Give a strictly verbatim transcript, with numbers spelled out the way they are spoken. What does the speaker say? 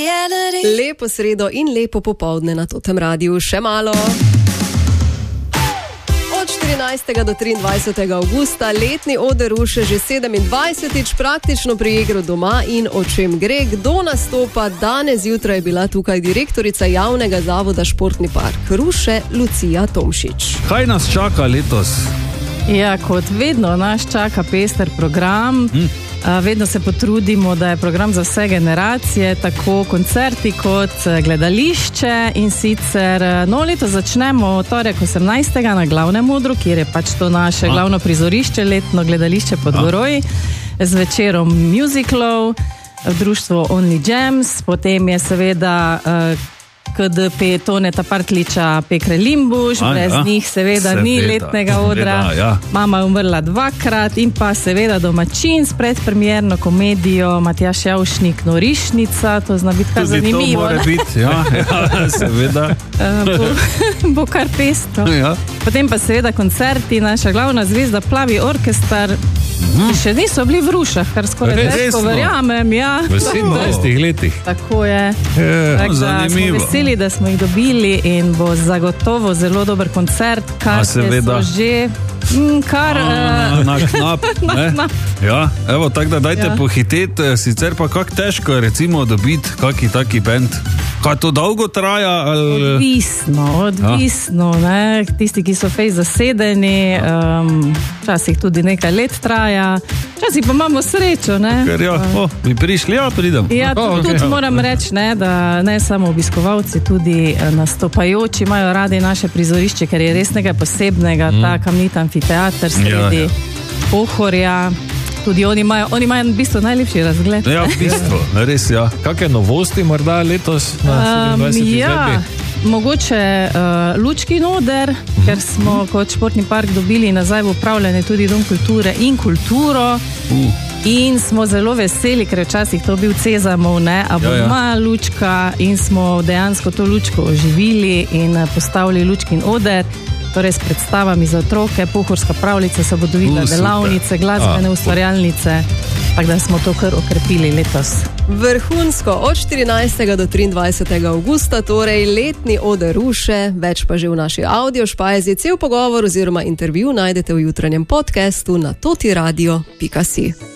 Lepo sredo in lepo popoldne na Totem radiju. Še malo. Od štirinajstega do triindvajsetega avgusta letni oder Ruše že sedemindvajsetič praktično pri Egru doma. In o čem gre, kdo nastopa? Danes zjutraj je bila tukaj direktorica javnega zavoda Športni park Ruše, Lucija Tomšič. Kaj nas čaka letos? Ja, kot vedno nas čaka pester program. Hm. Vedno se potrudimo, da je program za vse generacije, tako koncerti kot gledališče. In sicer novo leto začnemo torek osemnajstega na glavnem odru, kjer je pač to naše A. glavno prizorišče, letno gledališče pod Goroji, z večerom musicalov v društvu Only Gems. Potem je seveda uh, K D P Toneta Partliča Pekre Limbuš, A, brez ja. njih seveda, seveda ni letnega odra. Seveda, ja. Mama je umrla dvakrat in pa seveda domačin s predpremierno komedijo Matjaž Javšnik Norišnica, to zna biti kar zanimivo. Tudi to mora biti, ja, ja, seveda. bo, bo kar pestro. Ja. Potem pa seveda koncerti, naša glavna zvezda Plavi orkestar, ki še niso bili v Rušah, kar skoraj težko verjamem. Ja. V sedemnajstih letih. Tako je. je tak, zanimivo. Smo veseli, da smo jih dobili in bo zagotovo zelo dober koncert, kar se so že m, kar... A, na knap, ne? Na knap. Ja, evo, tako da dajte ja. pohiteti, sicer pa kak težko recimo dobiti kaki taki band. Kaj to dolgo traja? Ali... Odvisno, odvisno, ja. ne? Tisti, ki so fej zasedeni, um, včasih tudi nekaj let traja, včasih pa imamo srečo, ne? Ker ja, o, bi prišli, ja, pridem. Ja, oh, tudi okay. moram reči, ne, da ne samo obiskovalci, tudi nastopajoči imajo radi naše prizorišče, ker je res nekaj posebnega, mm. ta kamnit amfiteater sredi ja, ja. Pohorja. Tudi oni imajo, oni imajo v bistvu najlepši razgled. Ja, v bistvu, res, ja. Kakšne novosti morda letos na sedemindvajseti um, ja, izvedbi? Mogoče uh, lučkin oder, uh-huh. ker smo kot Športni park dobili nazaj v upravljanje tudi Dom kulture in kulturo. Uh. In smo zelo veseli, ker včasih to bil Cezamov, ne, a bo ja, ja. lučka in smo dejansko to lučko oživili in postavili lučkin oder. Torej s predstavami za otroke, pohorska pravljica, se bodo videle delavnice, glasbene A, ustvarjalnice, tako da smo to kar okrepili letos. Vrhunsko, od štirinajstega do triindvajsetega avgusta, torej letni oder Ruše, več pa že v naši audio špajzi. Cel pogovor oziroma intervju najdete v jutranjem podcastu na totiradio pika si.